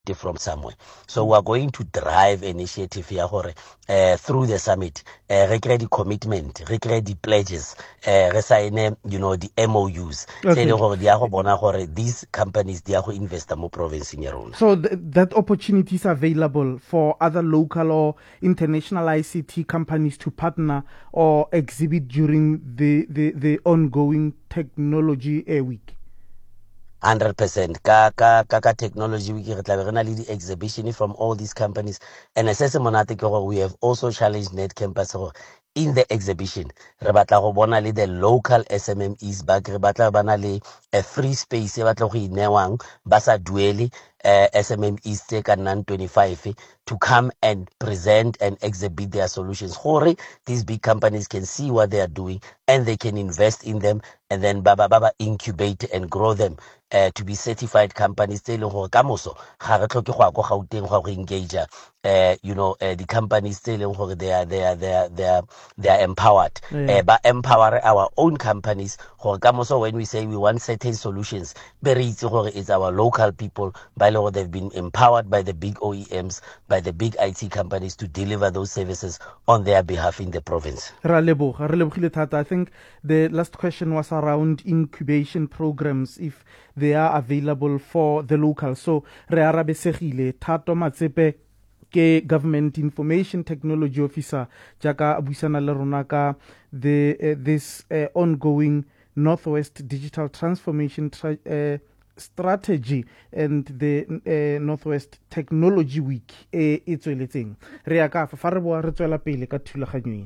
from somewhere. So we are going to drive initiative here through the summit. Re create the commitment, re create the pledges, re sign the MOUs. Okay. These companies they are invest more province in your own. So that opportunity is available for other local or international ICT companies to partner or exhibit during the ongoing technology week. 100%. Ka technology week re tla be na le di exhibition from all these companies, and we have also challenged Net Campus in the exhibition re batla go bona le the local SMMEs ba re batla ba na le a free space e batla go inewang ba sa duele SMMEs tse ka nnang 25 to come and present and exhibit their solutions. These big companies can see what they are doing and they can invest in them and then baba incubate and grow them to be certified companies. Tse leng gore ka moso ga re tlhoke go go Gauteng go engage the companies tse leng gore they are empowered. Ba empower our own companies gore ka moso when we say we want certain solutions be re itse gore it's our local people by law they've been empowered by the big OEMs, by the big IT companies to deliver those services on their behalf in the province. I think the last question was around incubation programs, if they are available for the local. So re arabe segile Thato Matsepe ke Government Information Technology Officer jaka buisana le rona ka this ongoing Northwest Digital Transformation Strategy and the Northwest Technology Week e tsweletseng re ya ka fa re boa re tswela pele ka thulaganyo.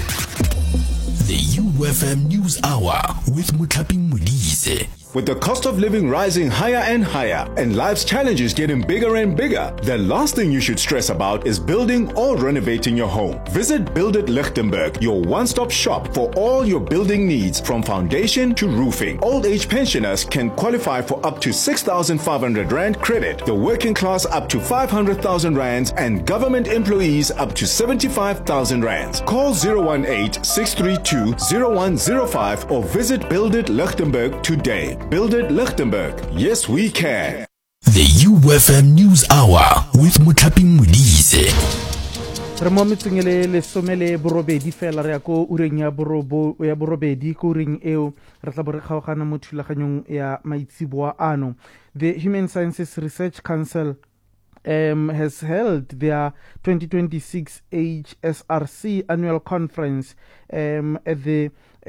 The UFM News Hour with Muthapi Modise. With the cost of living rising higher and higher and life's challenges getting bigger and bigger, the last thing you should stress about is building or renovating your home. Visit Build It Lichtenberg, your one-stop shop for all your building needs from foundation to roofing. Old age pensioners can qualify for up to 6,500 Rand credit, the working class up to 500,000 Rands, and government employees up to 75,000 Rands. Call 018-632-0105 or visit Build It Lichtenberg today. Build It Lichtenberg. Yes, we can. The UFM News Hour with Muthapi Modise. Re mo metsengele le somele borobedi fela re ko ureng ya borobedi ko ureng eo re tla bore kgaogana mo thulaganyong ya maitsiboa ano. The Human Sciences Research Council has held their 2026 HSRC annual conference at the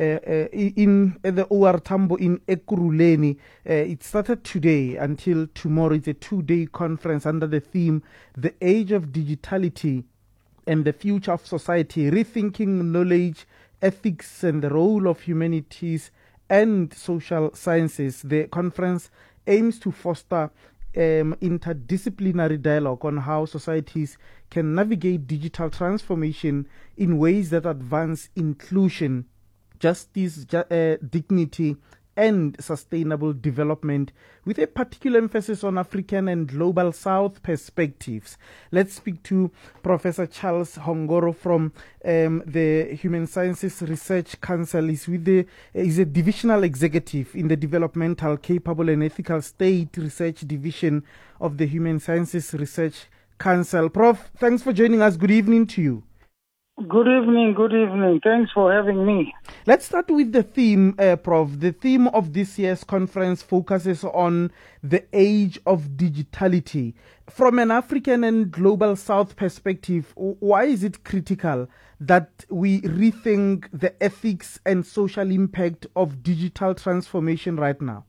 OR Tambo in Ekurhuleni. It started today until tomorrow. It's a 2-day conference under the theme The Age of Digitality and the Future of Society, Rethinking Knowledge, Ethics and the Role of Humanities and Social Sciences. The conference aims to foster interdisciplinary dialogue on how societies can navigate digital transformation in ways that advance inclusion, justice, dignity, and sustainable development, with a particular emphasis on African and Global South perspectives. Let's speak to Professor Charles Hongoro from the Human Sciences Research Council. He's a divisional executive in the Developmental, Capable and Ethical State Research Division of the Human Sciences Research Council. Prof, thanks for joining us. Good evening to you. Good evening. Thanks for having me. Let's start with the theme, Prof. The theme of this year's conference focuses on the age of digitality. From an African and Global South perspective, why is it critical that we rethink the ethics and social impact of digital transformation right now?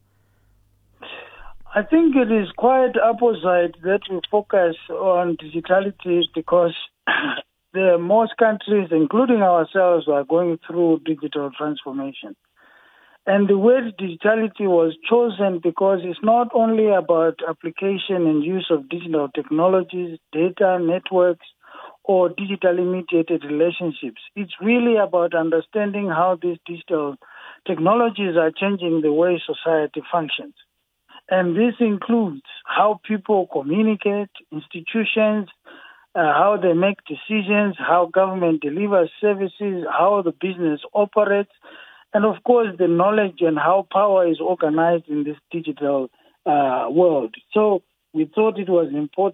I think it is quite opposite that we focus on digitality because most countries, including ourselves, are going through digital transformation. And the word digitality was chosen because it's not only about application and use of digital technologies, data, networks, or digitally mediated relationships. It's really about understanding how these digital technologies are changing the way society functions. And this includes how people communicate, institutions, how they make decisions, how government delivers services, how the business operates, and of course the knowledge and how power is organized in this digital world. So we thought it was important